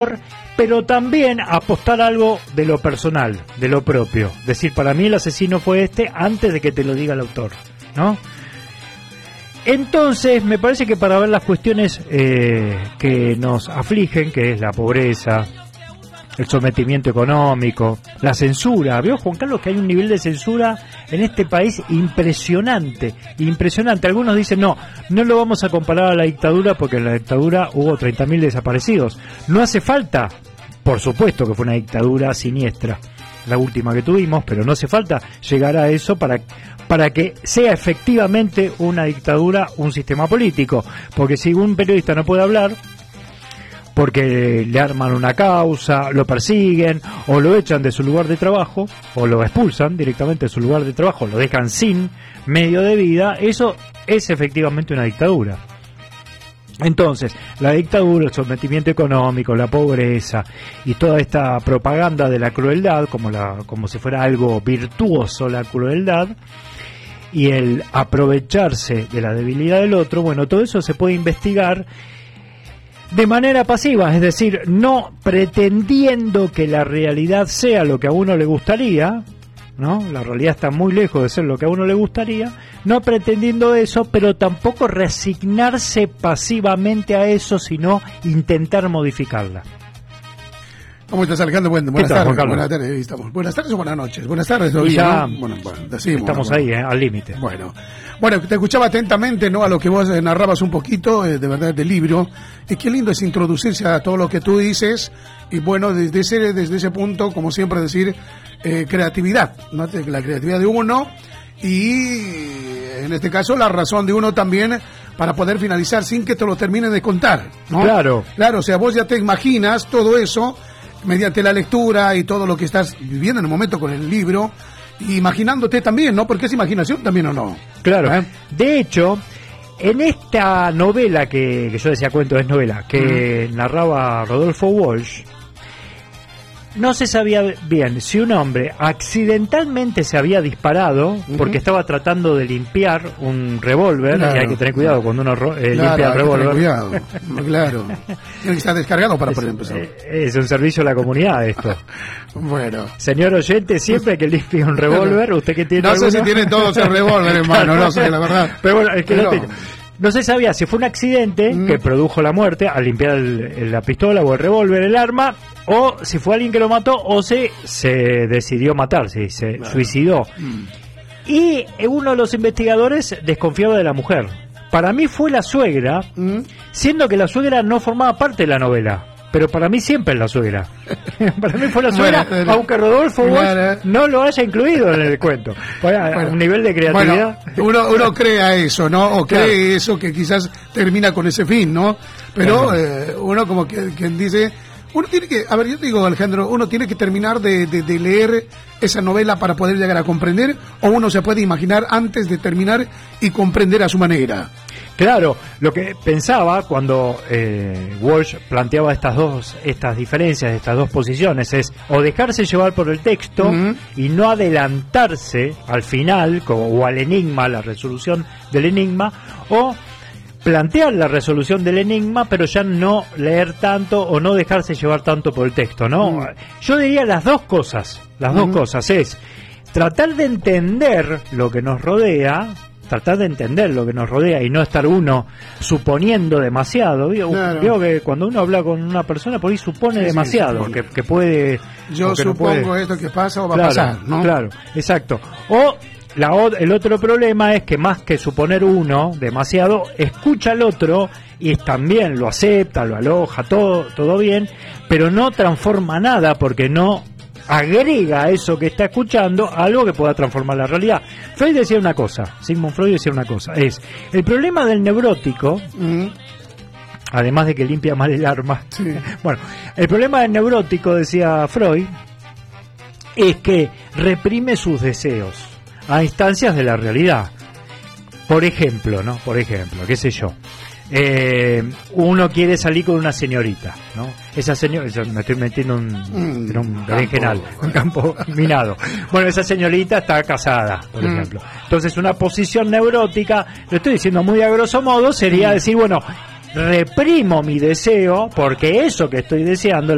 pero también apostar algo de lo personal, de lo propio. Decir, para mí el asesino fue este antes de que te lo diga el autor, ¿no? Entonces, me parece que para ver las cuestiones que nos afligen, que es la pobreza, el sometimiento económico, la censura. Veo, Juan Carlos, que hay un nivel de censura en este país impresionante, impresionante. Algunos dicen, no lo vamos a comparar a la dictadura porque en la dictadura hubo 30.000 desaparecidos. No hace falta, por supuesto que fue una dictadura siniestra, la última que tuvimos, pero no hace falta llegar a eso para que sea efectivamente una dictadura, un sistema político. Porque si un periodista no puede hablar, porque le arman una causa, lo persiguen, o lo echan de su lugar de trabajo, o lo expulsan directamente de su lugar de trabajo, lo dejan sin medio de vida, eso es efectivamente una dictadura. Entonces, la dictadura, el sometimiento económico, la pobreza y toda esta propaganda de la crueldad, como si fuera algo virtuoso la crueldad, y el aprovecharse de la debilidad del otro, bueno, todo eso se puede investigar de manera pasiva, es decir, no pretendiendo que la realidad sea lo que a uno le gustaría, ¿no? La realidad está muy lejos de ser lo que a uno le gustaría, no pretendiendo eso, pero tampoco resignarse pasivamente a eso, sino intentar modificarla. ¿Cómo estás, Alejandro? Buenas tardes. Buenas tardes, estamos. Buenas tardes o buenas noches. Buenas tardes, y ya, ¿no? Bueno, decimos, estamos ahí, al límite. Bueno, te escuchaba atentamente, ¿no? A lo que vos narrabas un poquito, de verdad, del libro. Y qué lindo es introducirse a todo lo que tú dices. Y bueno, desde ese punto, como siempre decir, creatividad, ¿no? La creatividad de uno y, en este caso, la razón de uno también para poder finalizar sin que te lo termine de contar, ¿no? Claro, o sea, vos ya te imaginas todo eso mediante la lectura y todo lo que estás viviendo en el momento con el libro, imaginándote también, ¿no? Porque es imaginación también, ¿o no? Claro. De hecho, en esta novela que yo decía cuento, es novela, que narraba Rodolfo Walsh, no se sabía bien si un hombre accidentalmente se había disparado porque estaba tratando de limpiar un revólver, y hay que tener cuidado cuando uno limpia el revólver. Cuidado, claro. Tiene que estar descargado para poder empezar. Es un servicio a la comunidad esto. Bueno. Señor oyente, siempre que limpie un revólver, usted que tiene... No sé si tiene todos el revólver, hermano, no sé, la verdad. Pero bueno, es que no se sabía si fue un accidente que produjo la muerte al limpiar la pistola o el revólver, el arma, o si fue alguien que lo mató, o se decidió matar, se suicidó. Y uno de los investigadores desconfiaba de la mujer. Para mí fue la suegra, siendo que la suegra no formaba parte de la novela. Pero para mí siempre es la suegra. Para mí fue la suegra, aunque Rodolfo Walsh no lo haya incluido en el cuento. Un nivel de creatividad. Bueno, uno crea eso, ¿no? O cree eso que quizás termina con ese fin, ¿no? Pero uno como que dice... Uno tiene que, a ver, yo te digo, Alejandro, uno tiene que terminar de leer esa novela para poder llegar a comprender, o uno se puede imaginar antes de terminar y comprender a su manera. Claro, lo que pensaba cuando Walsh planteaba estas diferencias, estas dos posiciones, es o dejarse llevar por el texto y no adelantarse al final, o al enigma, la resolución del enigma, o plantear la resolución del enigma, pero ya no leer tanto o no dejarse llevar tanto por el texto, ¿no? Yo diría las dos cosas. Las dos cosas es tratar de entender lo que nos rodea, y no estar uno suponiendo demasiado. Veo que cuando uno habla con una persona por ahí supone demasiado, que puede... Yo supongo esto que pasa o va a pasar, ¿no? Claro, exacto. O el otro problema es que más que suponer uno demasiado, escucha al otro y también lo acepta, lo aloja, todo bien, pero no transforma nada porque no agrega a eso que está escuchando algo que pueda transformar la realidad. Sigmund Freud decía una cosa, es el problema del neurótico, además de que limpia mal el arma. Bueno, el problema del neurótico, decía Freud, es que reprime sus deseos a instancias de la realidad. Por ejemplo, qué sé yo, uno quiere salir con una señorita, ¿no? Esa señora, me estoy metiendo en un berenjenal, un campo minado. Bueno, esa señorita está casada, por ejemplo. Entonces, una posición neurótica, lo estoy diciendo muy a grosso modo, sería decir, bueno, reprimo mi deseo porque eso que estoy deseando